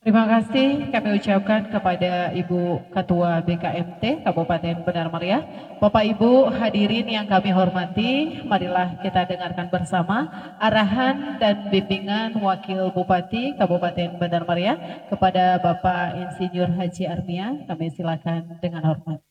Terima kasih kami ucapkan kepada Ibu Ketua BKMT Kabupaten Benar Meriah. Bapak Ibu hadirin yang kami hormati, marilah kita dengarkan bersama arahan dan bimbingan Wakil Bupati Kabupaten Benar Meriah kepada Bapak Insinyur Haji Armia. Kami silakan dengan hormat.